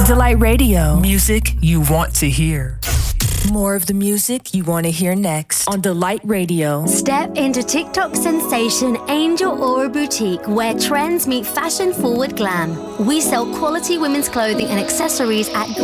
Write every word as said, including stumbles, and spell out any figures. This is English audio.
Delight Radio. Music you want to hear. More of the music you want to hear next on Delight Radio. Step into TikTok sensation Angel Aura Boutique, where trends meet fashion-forward glam. We sell quality women's clothing and accessories at